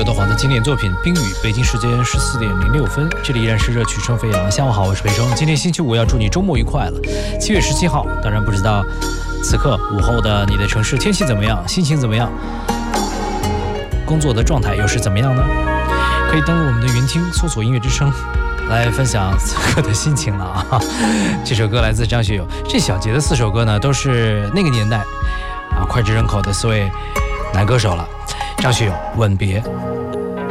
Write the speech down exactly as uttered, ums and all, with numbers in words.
刘德华的经典作品《冰雨》。北京时间十四点零六分，这里依然是热曲声飞扬。下午好，我是裴忠。今天星期五，要祝你周末愉快了。七月十七号，当然不知道此刻午后的你的城市天气怎么样，心情怎么样，工作的状态又是怎么样呢？可以登录我们的云听，搜索音乐之声，来分享此刻的心情了啊！这首歌来自张学友。这小节的四首歌呢，都是那个年代啊脍炙人口的四位男歌手了。张学友《吻别》。